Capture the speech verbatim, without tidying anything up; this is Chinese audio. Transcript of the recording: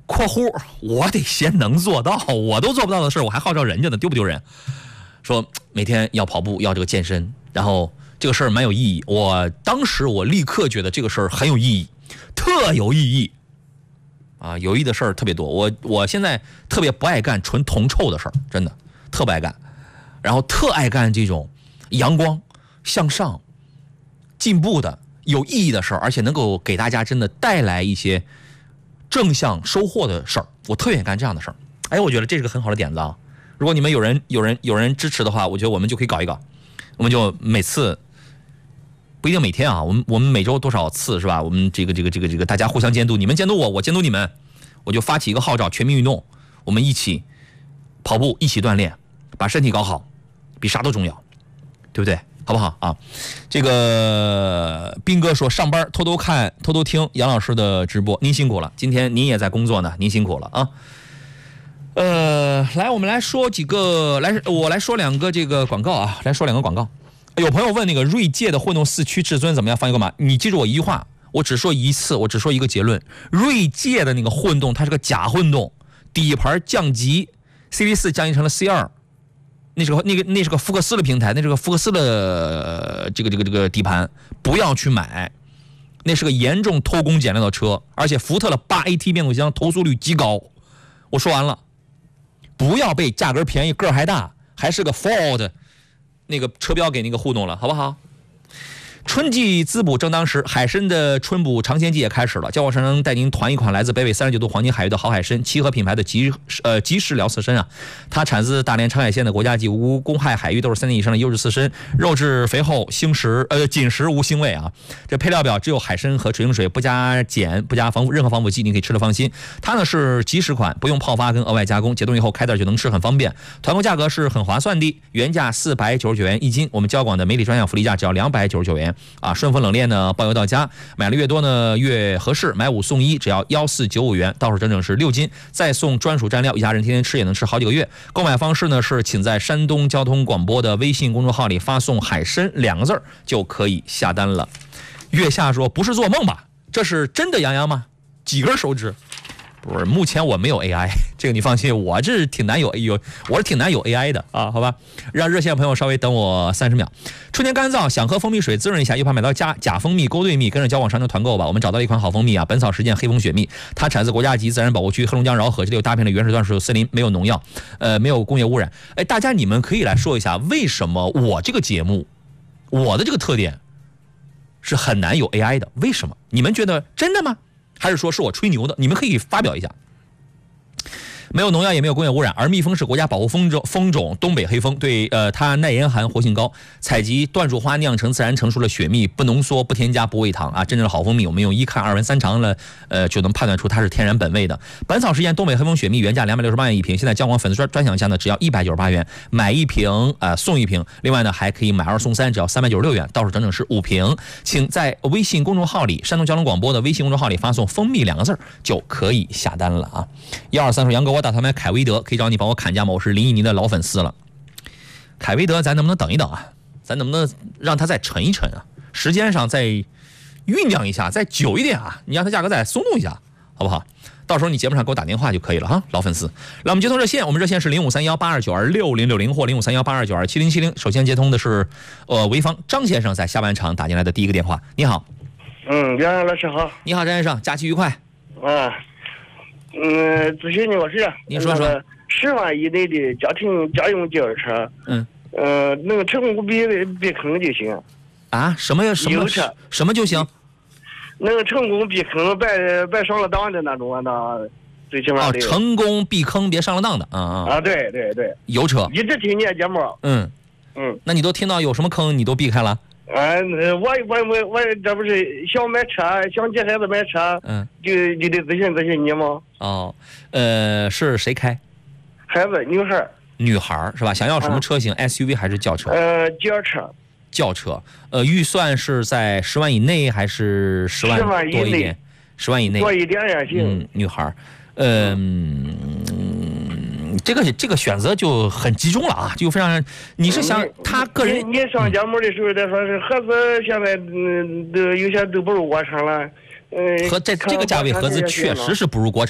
括弧我得先能做到，我都做不到的事我还号召人家呢，丢不丢人？说每天要跑步，要这个健身，然后这个事儿蛮有意义。我当时我立刻觉得这个事儿很有意义，特有意义啊！有意义的事儿特别多。我我现在特别不爱干纯铜臭的事儿，真的特不爱干，然后特爱干这种阳光向上、进步的有意义的事儿，而且能够给大家真的带来一些正向收获的事儿。我特愿意干这样的事儿。哎，我觉得这是个很好的点子啊！如果你们有人有人有人支持的话，我觉得我们就可以搞一搞。我们就每次不一定每天啊，我们我们每周多少次是吧？我们这个这个这个这个大家互相监督，你们监督我，我监督你们，我就发起一个号召，全民运动，我们一起跑步，一起锻炼，把身体搞好，比啥都重要，对不对？好不好啊？这个斌哥说上班偷偷看偷偷听杨老师的直播，您辛苦了，今天您也在工作呢，您辛苦了啊。呃，来，我们来说几个，来，我来说两个这个广告啊，来说两个广告。有朋友问那个锐界的混动四驱至尊怎么样？放一个码，你记住我一句话，我只说一次，我只说一个结论：锐界的那个混动它是个假混动，底盘降级 ，C V 四降级成了 C 二，那是个那个那是个福克斯的平台，那是个福克斯的、呃、这个这个这个底盘，不要去买，那是个严重偷工减料的车，而且福特的 八 A T 变速箱投诉率极高。我说完了。不要被价格便宜个儿还大还是个 Ford 那个车标给那个糊弄了，好不好？春季滋补正当时，海参的春补尝鲜季也开始了。交广商城带您团一款来自北纬三十九度黄金海域的好海参，七和品牌的吉呃吉氏辽刺参啊，它产自大连长海县的国家级无公害海域，都是三年以上的优质刺参，肉质肥厚，腥食呃紧实无腥味啊。这配料表只有海参和纯净水，不加碱，不加防腐任何防腐剂，你可以吃得放心。它呢是即食款，不用泡发跟额外加工，解冻以后开袋就能吃，很方便。团购价格是很划算的，原价四百九十九元一斤，我们交广的媒体专享福利价只要两百九十九元。啊，顺丰冷链呢包邮到家，买了越多呢越合适，买五送一，只要一四九五元，到手整整是六斤，再送专属蘸料，一家人天天吃也能吃好几个月。购买方式呢是请在山东交通广播的微信公众号里发送海参两个字就可以下单了。月下说不是做梦吧？这是真的杨洋吗？几根手指？不是，目前我没有 A I， 这个你放心，我这是挺难有有，我是挺难有 A I 的啊，好吧？让热线朋友稍微等我三十秒。春天干燥，想喝蜂蜜水滋润一下，又怕买到假假蜂蜜、勾兑蜜，跟着交广商城团购吧。我们找到了一款好蜂蜜啊，本草实践黑蜂雪蜜，它产自国家级自然保护区黑龙江饶河，这里有大片的原始椴树森林，没有农药，呃，没有工业污染。哎，大家你们可以来说一下，为什么我这个节目，我的这个特点是很难有 A I 的？为什么？你们觉得真的吗？还是说是我吹牛的？你们可以发表一下。没有农药也没有工业污染，而蜜蜂是国家保护蜂种蜂种东北黑蜂，对呃它耐严寒，活性高，采集椴树花酿成自然成熟的雪蜜，不浓缩不添加不喂糖啊，真正的好蜂蜜我们用一看二闻三尝了呃就能判断出它是天然本味的。本草实验东北黑蜂雪蜜原价两百六十八元一瓶，现在交广粉丝专享价呢只要一百九十八元，买一瓶呃送一瓶，另外呢还可以买二送三，只要三百九十六元，到手整整是五瓶。请在微信公众号里山东交通广播的微信公众号里发送蜂蜜两个字就可以下单了啊。一二三说杨哥，我打算买凯威德，可以找你帮我砍价吗？我是林依妮的老粉丝了。凯威德咱能不能等一等啊？咱能不能让它再沉一沉啊？时间上再酝酿一下，再久一点啊？你让它价格再松动一下，好不好？到时候你节目上给我打电话就可以了哈，老粉丝。来，我们接通热线，我们热线是零五三幺八二九二六零六零或零五三幺八二九二七零七零。首先接通的是呃潍坊张先生在下半场打进来的第一个电话。你好。 嗯，杨老师好。 你好，张先生，假期愉快。 啊。嗯，咨询你个事， 您说说。 十万以内的家庭家用轿车， 嗯， 呃，那个成功避避坑就行。 啊？什么什么什么就行？ 那个成功避坑，别别上了当的那种啊，那最起码的。 哦，成功避坑，别上了当的，啊啊。 啊，对对对。 油车。 一直听你节目。 嗯嗯。 那你都听到有什么坑，你都避开了？ 啊，我我我我这不是想买车，想接孩子买车， 嗯， 就就得咨询咨询你吗？ 哦，呃，是谁开？ 孩子，女孩。 女孩是吧？想要什么车型、啊、？S U V 还是轿车？ 呃，轿车。 轿车，呃，预算是在十万以内还是十万多一点？十万以内。 多一点也行。 嗯，女孩，嗯。这个这个选择就很集中了啊，就非常。你是想他个人？ 你, 你上节目的时候再说是合资，现在嗯都有些都不如国产了。嗯， 和在这个价位合资确实是不如国产。